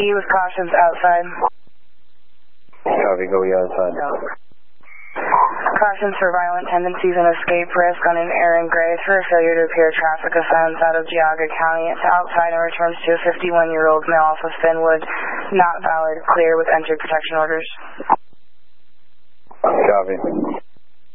E with cautions outside. Copy, go outside. Cautions for violent tendencies and escape risk on an Aaron Gray for a failure to appear traffic offense out of Geauga County to outside and returns to a 51-year-old male off of Finwood. Not valid. Clear with entered protection orders. Copy.